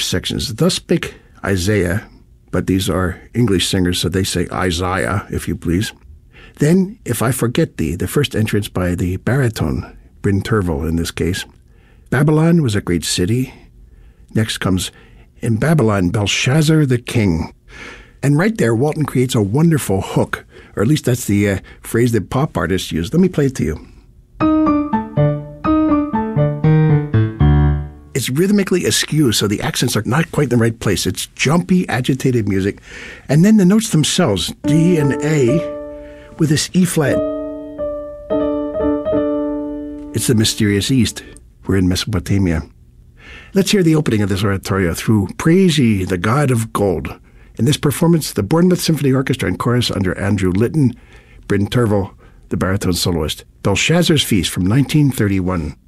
sections. Thus spake Isaiah, but these are English singers, so they say Isaiah, if you please. Then, If I Forget Thee, the first entrance by the baritone, Bryn Tervel in this case. Babylon was a great city. Next comes In Babylon, Belshazzar the King. And right there, Walton creates a wonderful hook, or at least that's the phrase that pop artists use. Let me play it to you. It's rhythmically askew, so the accents are not quite in the right place. It's jumpy, agitated music. And then the notes themselves, D and A, with this E flat. It's the mysterious East. We're in Mesopotamia. Let's hear the opening of this oratorio through Praise Ye, the God of Gold. In this performance, the Bournemouth Symphony Orchestra and Chorus under Andrew Litton, Bryn Tervel, the baritone soloist. Belshazzar's Feast from 1931.